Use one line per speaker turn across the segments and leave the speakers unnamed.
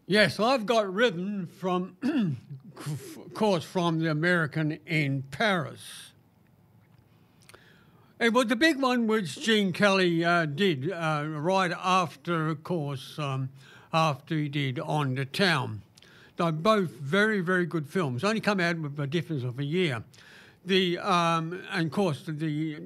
Yes, I've got rhythm from, of course, from the American in Paris. It was the big one which Gene Kelly did right after, of course, after he did On the Town. They're both very, very good films. Only come out with a difference of a year. And of course, the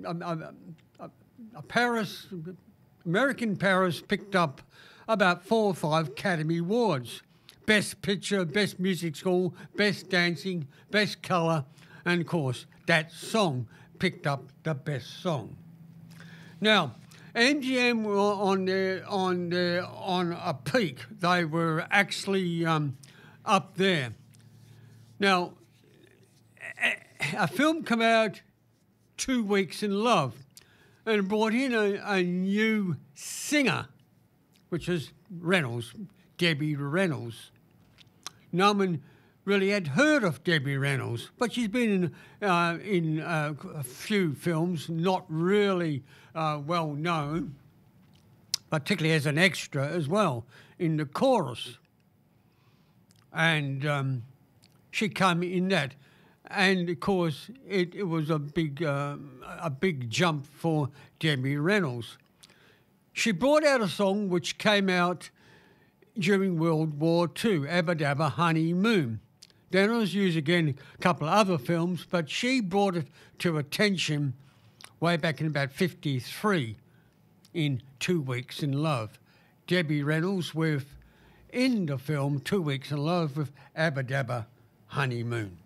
Paris, American Paris picked up about 4 or 5 Academy Awards. Best Picture, Best Music Score, Best Dancing, Best Colour, and of course, that song picked up the best song. Now, MGM were on a peak. They were actually up there. Now, a film came out, 2 Weeks in Love, and brought in a new singer, which is Reynolds, Debbie Reynolds. No one really had heard of Debbie Reynolds, but she's been in a few films, not really well known, particularly as an extra as well in the chorus. And she came in that. And of course, it was a big jump for Debbie Reynolds. She brought out a song which came out during World War II, Abba Dabba Honeymoon. Then it was used again in a couple of other films, but she brought it to attention way back in about 1953 in 2 Weeks in Love. Debbie Reynolds in the film 2 Weeks in Love with Abba Dabba Honeymoon.